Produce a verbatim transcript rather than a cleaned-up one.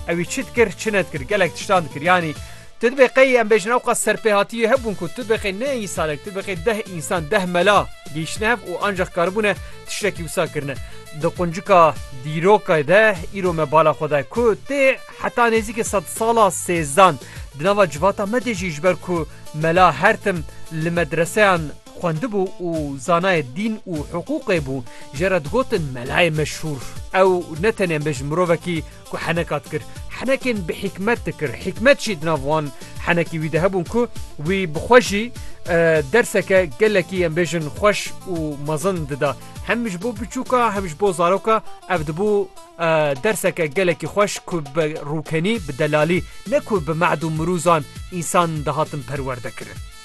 اوی چی دکر چی ندکر گلک تشتان دکر یعنی تو دبقی ام بجن اوقات سرپهاتی هبون کو تو دبقی نه انسانک تو دبقی ده انسان ده ملا گیشنه هب و انجا کاربونه تشتکی وسا کرنه دو قنجکا دیروکا ده ایرو مبالا خدای کو ده حتی نزدیک صد سالا سیزدان دنوا جواتا مدجی جبر کو ملا هرتم لمدرسه خوانده بو و زانای دین و حقوق بو جرد گوتن ملای مشهور او نتنین بج مروفکی که حنکات کر حنکین بحکمت کر حکمت شید نوان حنکی ویده هبون که وی بخوشی درسکه گلکی ام بجن خوش و مزن ددا همش بو بچوکا همش بو زاروکا افد بو درسکه گلکی خوش که بروکنی بدلالی نکو بمعدو مروزان انسان دهاتن پرورده کرن